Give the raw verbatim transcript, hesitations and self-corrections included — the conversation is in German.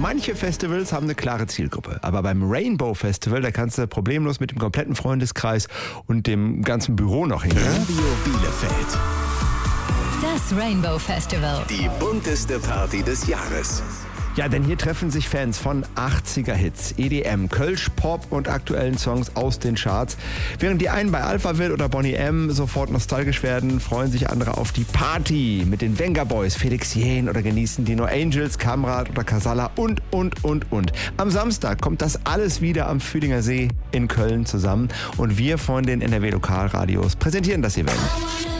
Manche Festivals haben eine klare Zielgruppe, aber beim Rainbow Festival, da kannst du problemlos mit dem kompletten Freundeskreis und dem ganzen Büro noch hingehen. Radio Bielefeld. Das Rainbow Festival. Die bunteste Party des Jahres. Ja, denn hier treffen sich Fans von achtziger-Hits, E D M, Kölsch, Pop und aktuellen Songs aus den Charts. Während die einen bei Alphaville oder Boney M sofort nostalgisch werden, freuen sich andere auf die Party mit den Venga Boys, Felix Jähn oder genießen die No Angels, Kamrat oder Casalla und, und, und, und. Am Samstag kommt das alles wieder am Fühlinger See in Köln zusammen und wir von den N R W Lokalradios präsentieren das Event.